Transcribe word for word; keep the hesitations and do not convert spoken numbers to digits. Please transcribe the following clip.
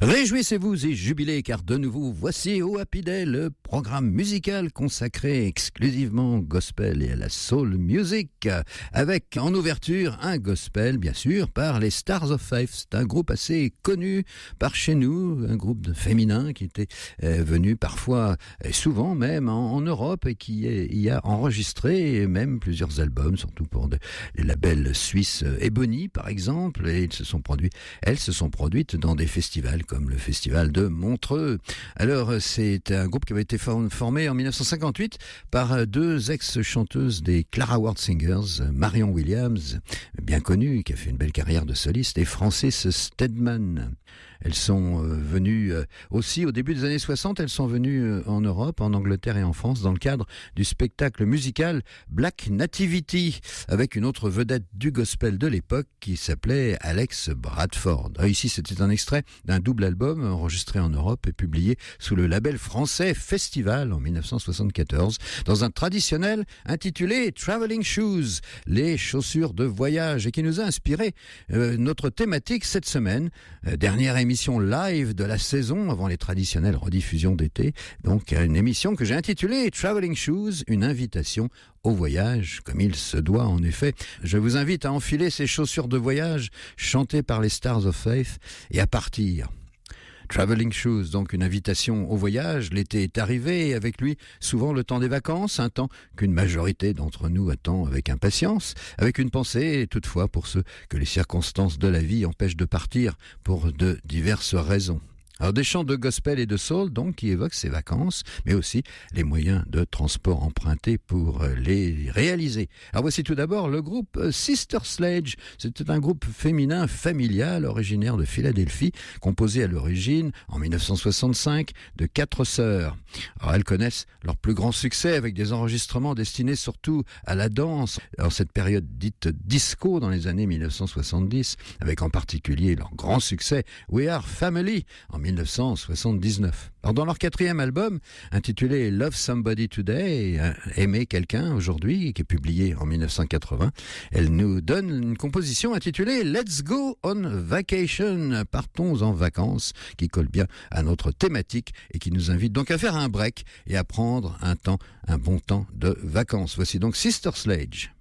Réjouissez-vous et jubilez car de nouveau voici au Happy Day le programme musical consacré exclusivement au gospel et à la soul music avec en ouverture un gospel bien sûr par les Stars of Faith. C'est un groupe assez connu par chez nous, un groupe de féminin qui était euh, venu parfois et souvent même en, en Europe et qui est, y a enregistré même plusieurs albums, surtout pour de, les labels suisses euh, Ebony par exemple, et ils se sont produits, elles se sont produites dans des festivals comme le festival de Montreux. Alors, c'est un groupe qui avait été formé en dix-neuf cent cinquante-huit par deux ex-chanteuses des Clara Ward Singers, Marion Williams, bien connue, qui a fait une belle carrière de soliste, et Frances Steadman. Elles sont venues aussi au début des années soixante, elles sont venues en Europe, en Angleterre et en France dans le cadre du spectacle musical Black Nativity avec une autre vedette du gospel de l'époque qui s'appelait Alex Bradford. Ici, c'était un extrait d'un double album enregistré en Europe et publié sous le label français Festival en dix-neuf cent soixante-quatorze dans un traditionnel intitulé Traveling Shoes, les chaussures de voyage, et qui nous a inspiré euh, notre thématique cette semaine, euh, dernière émission live de la saison avant les traditionnelles rediffusions d'été, donc une émission que j'ai intitulée Traveling Shoes, une invitation au voyage, comme il se doit en effet. Je vous invite à enfiler ces chaussures de voyage chantées par les Stars of Faith et à partir. Traveling Shoes, donc une invitation au voyage. L'été est arrivé et avec lui souvent le temps des vacances, un temps qu'une majorité d'entre nous attend avec impatience, avec une pensée toutefois pour ceux que les circonstances de la vie empêchent de partir pour de diverses raisons. Alors des chants de gospel et de soul donc qui évoquent ces vacances, mais aussi les moyens de transport empruntés pour les réaliser. Alors voici tout d'abord le groupe Sister Sledge. C'était un groupe féminin familial originaire de Philadelphie, composé à l'origine en dix-neuf cent soixante-cinq de quatre sœurs. Alors elles connaissent leur plus grand succès avec des enregistrements destinés surtout à la danse. Alors cette période dite disco dans les années dix-neuf cent soixante-dix, avec en particulier leur grand succès We Are Family en dix-neuf cent soixante-dix-neuf. Alors dans leur quatrième album, intitulé Love Somebody Today, Aimer quelqu'un aujourd'hui, qui est publié en dix-neuf cent quatre-vingts, elle nous donne une composition intitulée Let's Go on Vacation, partons en vacances, qui colle bien à notre thématique et qui nous invite donc à faire un break et à prendre un temps, un bon temps de vacances. Voici donc Sister Sledge.